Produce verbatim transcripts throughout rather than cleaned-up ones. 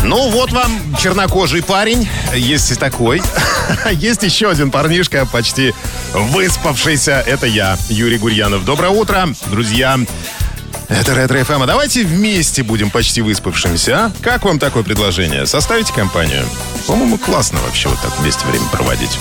Ну, вот вам чернокожий парень. Есть и такой. Есть еще один парнишка, почти выспавшийся. Это я, Юрий Гурьянов. Доброе утро, друзья. Это Ретро-эф эм. А давайте вместе будем почти выспавшимися, а? Как вам такое предложение? Составите компанию? По-моему, классно вообще вот так вместе время проводить.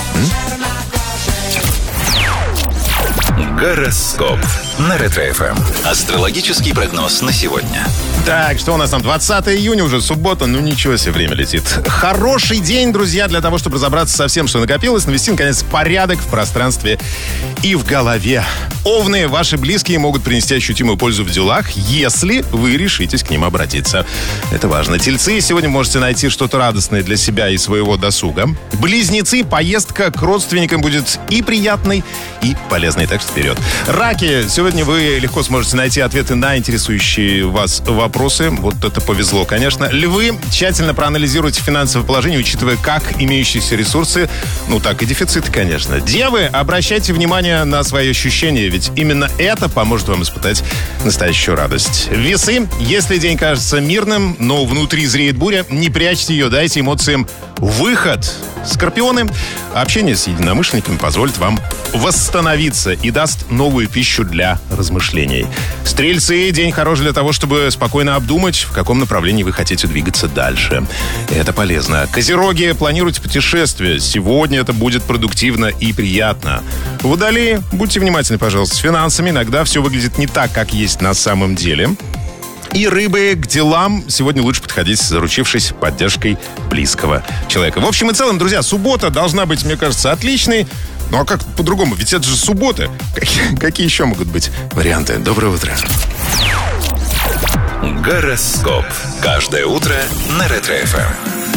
М? Гороскоп на Ретро-эф эм. Астрологический прогноз на сегодня. Так, что у нас там? двадцатое июня, уже суббота. Ну, ничего себе, время летит. Хороший день, друзья, для того, чтобы разобраться со всем, что накопилось, навести, наконец, порядок в пространстве и в голове. Овны, ваши близкие могут принести ощутимую пользу в делах, если вы решитесь к ним обратиться. Это важно. Тельцы, сегодня можете найти что-то радостное для себя и своего досуга. Близнецы, поездка к родственникам будет и приятной, и полезной. Так что вперед. Раки, сегодня вы легко сможете найти ответы на интересующие вас вопросы. Вот это повезло, конечно. Львы, тщательно проанализируйте финансовое положение, учитывая как имеющиеся ресурсы, ну так и дефициты, конечно. Девы, обращайте внимание на свои ощущения, ведь именно это поможет вам испытать настоящую радость. Весы, если день кажется мирным, но внутри зреет буря, не прячьте ее, дайте эмоциям выход. Скорпионы, общение с единомышленниками позволит вам восстановиться и даст новую пищу для размышлений. Стрельцы, день хорош для того, чтобы спокойно обдумать, в каком направлении вы хотите двигаться дальше. Это полезно. Козероги, планируйте путешествие. Сегодня это будет продуктивно и приятно. Водолеи, будьте внимательны, пожалуйста, с финансами. Иногда все выглядит не так, как есть на самом деле. И рыбы, к делам сегодня лучше подходить, заручившись поддержкой близкого человека. В общем и целом, друзья, суббота должна быть, мне кажется, отличной. Ну а как по-другому? Ведь это же суббота. Какие, какие еще могут быть варианты? Доброе утро. Гороскоп. Каждое утро на Ретро-эф эм.